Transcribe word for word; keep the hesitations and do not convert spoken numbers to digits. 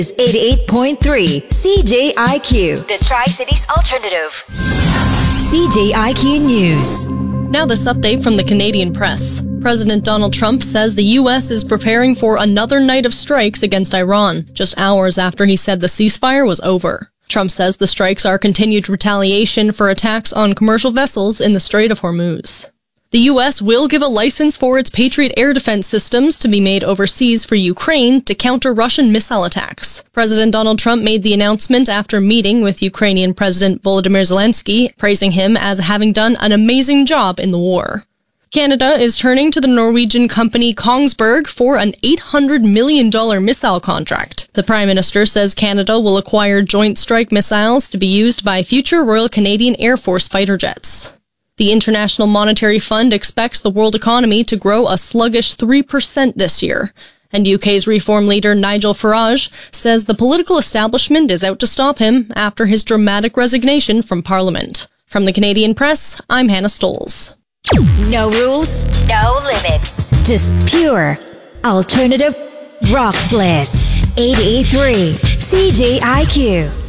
is eighty-eight point three C J I Q, the Tri-Cities Alternative. C J I Q News. Now this update from the Canadian press. President Donald Trump says the U S is preparing for another night of strikes against Iran, just hours after he said the ceasefire was over. Trump says the strikes are continued retaliation for attacks on commercial vessels in the Strait of Hormuz. The U S will give a license for its Patriot air defense systems to be made overseas for Ukraine to counter Russian missile attacks. President Donald Trump made the announcement after meeting with Ukrainian President Volodymyr Zelensky, praising him as having done an amazing job in the war. Canada is turning to the Norwegian company Kongsberg for an eight hundred million dollars missile contract. The Prime Minister says Canada will acquire Joint Strike missiles to be used by future Royal Canadian Air Force fighter jets. The International Monetary Fund expects the world economy to grow a sluggish three percent this year. And U K's Reform leader Nigel Farage says the political establishment is out to stop him after his dramatic resignation from Parliament. From the Canadian Press, I'm Hannah Stoles. No rules, no limits. Just pure alternative rock bliss. eighty-eight point three C J I Q.